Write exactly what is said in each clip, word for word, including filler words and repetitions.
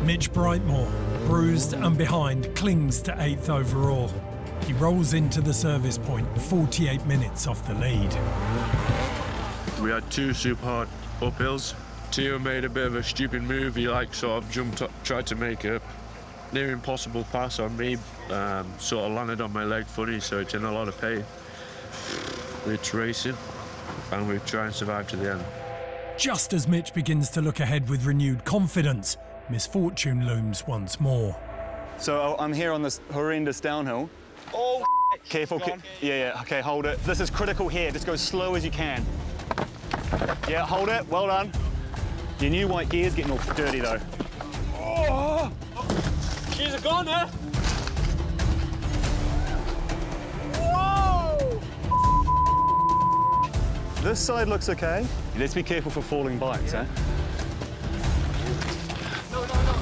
Mitch Brightmore, bruised and behind, clings to eighth overall. He rolls into the service point, forty-eight minutes off the lead. We had two super hard uphills. Theo made a bit of a stupid move. He like sort of jumped up, tried to make a near impossible pass on me. Um, sort of landed on my leg funny, so it's in a lot of pain. We're racing, and we try and survive to the end. Just as Mitch begins to look ahead with renewed confidence, misfortune looms once more. So I'm here on this horrendous downhill. Oh, careful. Ca yeah, yeah, okay, hold it. This is critical here. Just go as slow as you can. Yeah, hold it. Well done. Your new white gear's getting all dirty, though. oh. She's a goner. Whoa! This side looks okay. Let's be careful for falling bikes, eh? No, no, no.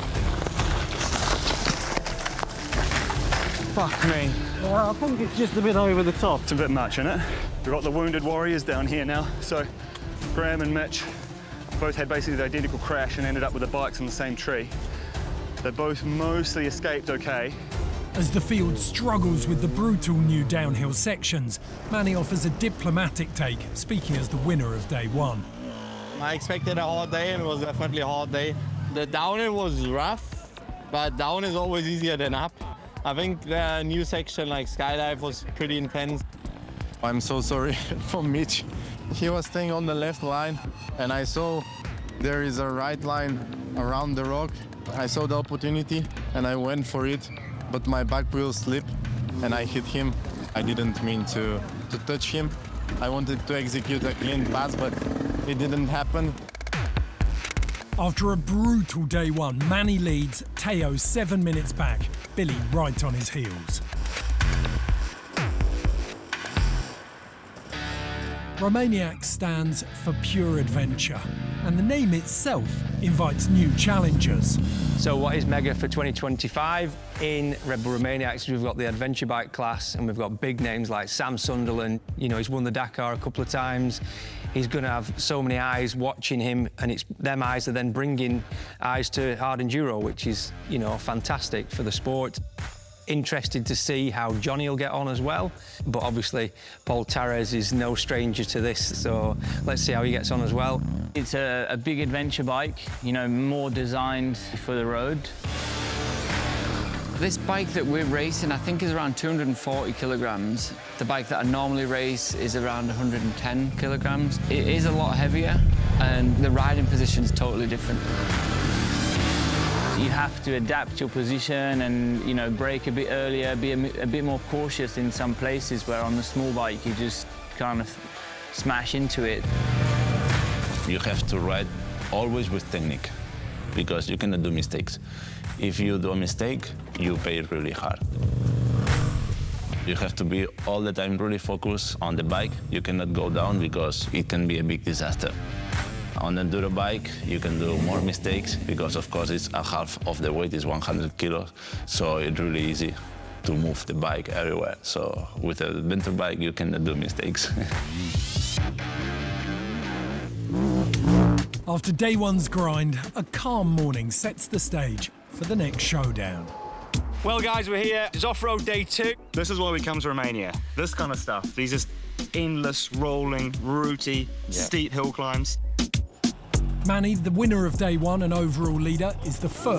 Fuck me. Well, I think it's just a bit over the top. It's a bit much, isn't it? We've got the wounded warriors down here now. So Graham and Mitch both had basically the identical crash and ended up with the bikes on the same tree. They both mostly escaped okay. As the field struggles with the brutal new downhill sections, Manny offers a diplomatic take, speaking as the winner of day one. I expected a hard day, and it was definitely a hard day. The downhill was rough, but down is always easier than up. I think the new section, like Skydive, was pretty intense. I'm so sorry for Mitch. He was staying on the left line, and I saw there is a right line around the rock. I saw the opportunity, and I went for it, but my back wheel slipped, and I hit him. I didn't mean to, to touch him. I wanted to execute a clean pass, but it didn't happen. After a brutal day one, Manny leads, Theo seven minutes back, Billy right on his heels. Romaniac stands for pure adventure, and the name itself invites new challengers. So what is Mega for twenty twenty-five? In Red Bull Romaniacs, we've got the adventure bike class, and we've got big names like Sam Sunderland. You know, he's won the Dakar a couple of times. He's going to have so many eyes watching him, and it's them eyes are then bringing eyes to hard enduro, which is, you know, fantastic for the sport. Interested to see how Johnny will get on as well, but obviously Paul Tarres is no stranger to this, so let's see how he gets on as well. It's a, a big adventure bike, you know, more designed for the road. This bike that we're racing, I think, is around two hundred forty kilograms. The bike that I normally race is around one hundred ten kilograms. It is a lot heavier, and the riding position is totally different. You have to adapt your position and, you know, brake a bit earlier, be a, a bit more cautious in some places where on the small bike you just kind of smash into it. You have to ride always with technique, because you cannot do mistakes. If you do a mistake, you pay it really hard. You have to be all the time really focused on the bike. You cannot go down because it can be a big disaster. On the enduro bike, you can do more mistakes because, of course, it's a half of the weight is one hundred kilos, so it's really easy to move the bike everywhere. So with an adventure bike, you cannot do mistakes. After day one's grind, a calm morning sets the stage for the next showdown. Well, guys, we're here. It's off-road day two. This is why we come to Romania. This kind of stuff. These are endless, rolling, rooty, yeah. steep hill climbs. Manny, the winner of day one and overall leader, is the first